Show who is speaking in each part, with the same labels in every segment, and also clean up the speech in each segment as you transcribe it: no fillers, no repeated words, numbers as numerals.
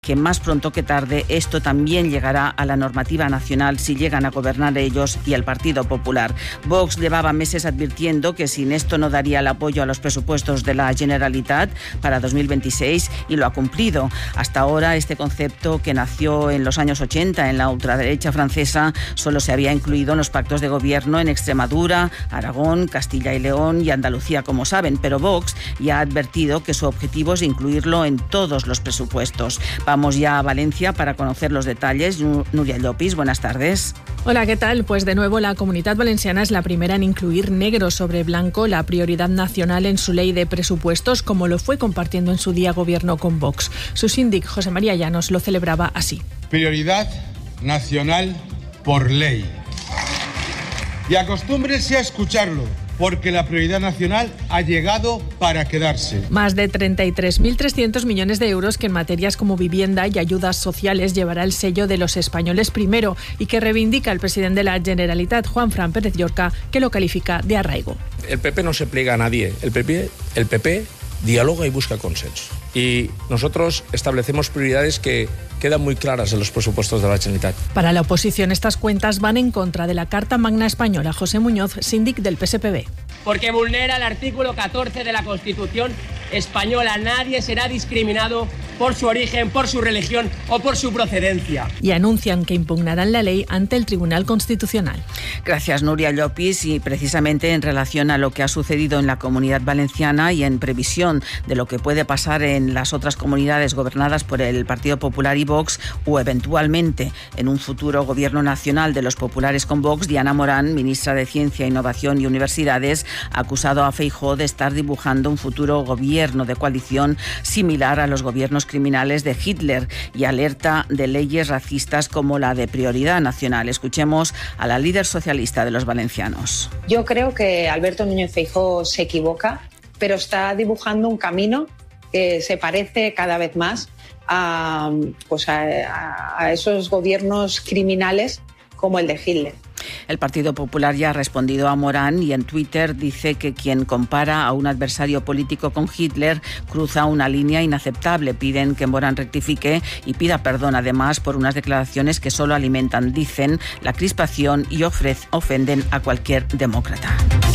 Speaker 1: que más pronto que tarde esto también llegará a la normativa nacional si llegan a gobernar ellos y el Partido Popular. Vox llevaba meses advirtiendo que sin esto no daría el apoyo a los presupuestos de la Generalitat para 2026 y lo ha cumplido. Hasta ahora este concepto, que nació en los años 80 en la ultraderecha francesa, solo se había incluido en los pactos de gobierno en Extremadura, Aragón, Castilla y León y Andalucía, como saben, pero Vox ya ha advertido que su objetivo es incluirlo en todos los presupuestos. Vamos ya a Valencia para conocer los detalles. Núria Llopis, buenas tardes.
Speaker 2: Hola, ¿qué tal? Pues de nuevo la Comunitat Valenciana es la primera en incluir negro sobre blanco la prioridad nacional en su ley de presupuestos, como lo fue compartiendo en su día gobierno con Vox. Su síndic, José María Llanos, lo celebraba así.
Speaker 3: Prioridad nacional por ley. Y acostúmbrense a escucharlo, porque la prioridad nacional ha llegado para quedarse.
Speaker 2: Más de 33.300 millones de euros que en materias como vivienda y ayudas sociales llevará el sello de los españoles primero y que reivindica el presidente de la Generalitat, Juanfran Pérez Llorca, que lo califica de arraigo.
Speaker 4: El PP no se pliega a nadie. El PP dialoga y busca consenso. Y nosotros establecemos prioridades que quedan muy claras en los presupuestos de la Generalitat.
Speaker 2: Para la oposición, estas cuentas van en contra de la Carta Magna Española. José Muñoz, síndic del PSPB.
Speaker 5: Porque vulnera el artículo 14 de la Constitución española. Nadie será discriminado por su origen, por su religión o por su procedencia.
Speaker 2: Y anuncian que impugnarán la ley ante el Tribunal Constitucional.
Speaker 1: Gracias, Núria Llopis. Y precisamente en relación a lo que ha sucedido en la Comunidad Valenciana y en previsión de lo que puede pasar en las otras comunidades gobernadas por el Partido Popular y Vox, o eventualmente en un futuro gobierno nacional de los populares con Vox, Diana Morán, ministra de Ciencia, Innovación y Universidades, ha acusado a Feijóo de estar dibujando un futuro gobierno de coalición similar a los gobiernos criminales de Hitler y alerta de leyes racistas como la de prioridad nacional. Escuchemos a la líder socialista de los valencianos.
Speaker 6: Yo creo que Alberto Núñez Feijóo se equivoca, pero está dibujando un camino que se parece cada vez más a esos gobiernos criminales como el de Hitler.
Speaker 1: El Partido Popular ya ha respondido a Morán y en Twitter dice que quien compara a un adversario político con Hitler cruza una línea inaceptable. Piden que Morán rectifique y pida perdón además por unas declaraciones que solo alimentan, dicen, la crispación y ofenden a cualquier demócrata.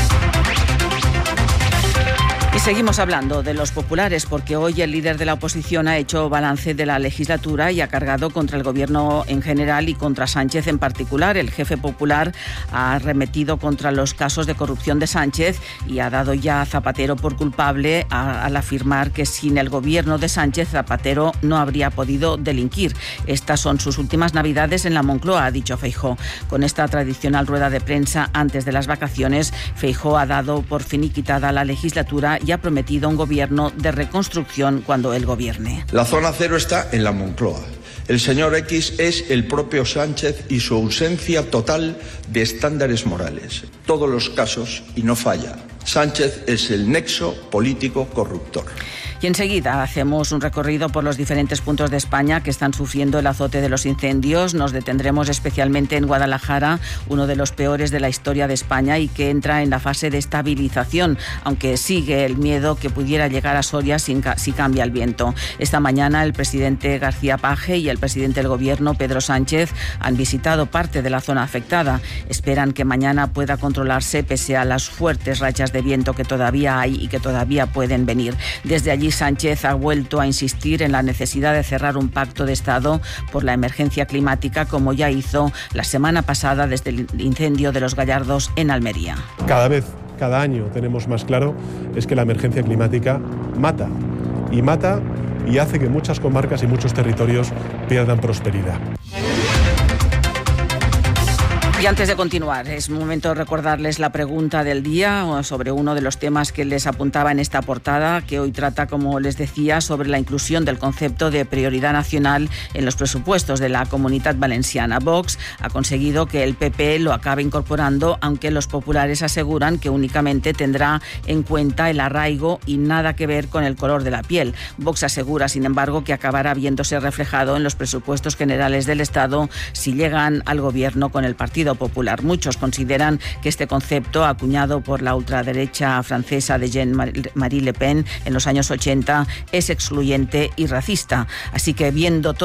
Speaker 1: Y seguimos hablando de los populares porque hoy el líder de la oposición ha hecho balance de la legislatura y ha cargado contra el gobierno en general y contra Sánchez en particular. El jefe popular ha arremetido contra los casos de corrupción de Sánchez y ha dado ya a Zapatero por culpable al afirmar que sin el gobierno de Sánchez Zapatero no habría podido delinquir. Estas son sus últimas navidades en la Moncloa, ha dicho Feijóo. Con esta tradicional rueda de prensa antes de las vacaciones, Feijóo ha dado por finiquitada la legislatura y ha prometido un gobierno de reconstrucción cuando él gobierne.
Speaker 7: La zona cero está en la Moncloa. El señor X es el propio Sánchez y su ausencia total de estándares morales. Todos los casos, y no falla, Sánchez es el nexo político corruptor.
Speaker 1: Y enseguida hacemos un recorrido por los diferentes puntos de España que están sufriendo el azote de los incendios. Nos detendremos especialmente en Guadalajara, uno de los peores de la historia de España y que entra en la fase de estabilización, aunque sigue el miedo que pudiera llegar a Soria si cambia el viento. Esta mañana el presidente García Page y el presidente del Gobierno, Pedro Sánchez, han visitado parte de la zona afectada. Esperan que mañana pueda controlarse pese a las fuertes rachas de viento que todavía hay y que todavía pueden venir. Desde allí Sánchez ha vuelto a insistir en la necesidad de cerrar un pacto de Estado por la emergencia climática, como ya hizo la semana pasada desde el incendio de los Gallardos en Almería.
Speaker 8: Cada año tenemos más claro es que la emergencia climática mata y hace que muchas comarcas y muchos territorios pierdan prosperidad.
Speaker 1: Y antes de continuar, es momento de recordarles la pregunta del día sobre uno de los temas que les apuntaba en esta portada, que hoy trata, como les decía, sobre la inclusión del concepto de prioridad nacional en los presupuestos de la Comunitat Valenciana. Vox ha conseguido que el PP lo acabe incorporando, aunque los populares aseguran que únicamente tendrá en cuenta el arraigo y nada que ver con el color de la piel. Vox asegura, sin embargo, que acabará viéndose reflejado en los presupuestos generales del Estado si llegan al gobierno con el Partido Partido Popular. Muchos consideran que este concepto, acuñado por la ultraderecha francesa de Jean-Marie Le Pen en los años 80, es excluyente y racista. Así que, viendo todo